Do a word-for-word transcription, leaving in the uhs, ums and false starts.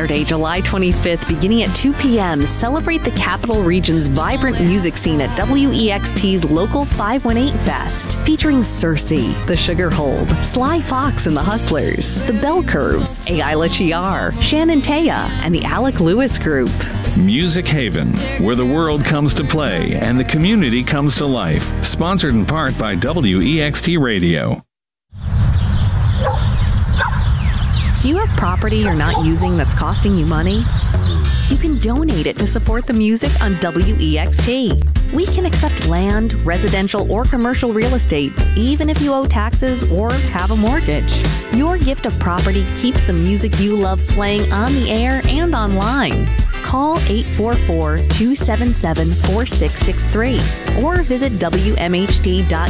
Saturday, July twenty-fifth, beginning at two p.m., celebrate the Capital Region's vibrant music scene at W E X T's Local five one eight Fest, featuring Cersei, The Sugarhold, Sly Fox and the Hustlers, The Bell Curves, A I La Chiar, Shannon Taya, and the Alec Lewis Group. Music Haven, where the world comes to play and the community comes to life. Sponsored in part by W E X T Radio. Do you have property you're not using that's costing you money? You can donate it to support the music on W E X T. We can accept land, residential, or commercial real estate, even if you owe taxes or have a mortgage. Your gift of property keeps the music you love playing on the air and online. Call eight four four, two seven seven, four six six three or visit W M H T dot